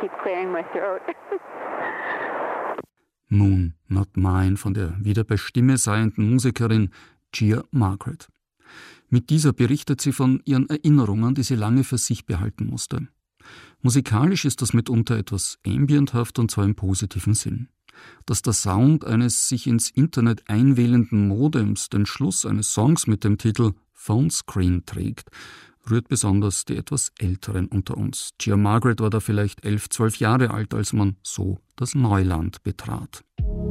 keep clearing my throat. Moon Not Mine von der wieder bei Stimme seienden Musikerin Gia Margaret. Mit dieser berichtet sie von ihren Erinnerungen, die sie lange für sich behalten musste. Musikalisch ist das mitunter etwas ambienthaft und zwar im positiven Sinn. Dass der Sound eines sich ins Internet einwählenden Modems den Schluss eines Songs mit dem Titel Phone Screen trägt, rührt besonders die etwas Älteren unter uns. Gia Margaret war da vielleicht 11, 12 Jahre alt, als man so das Neuland betrat.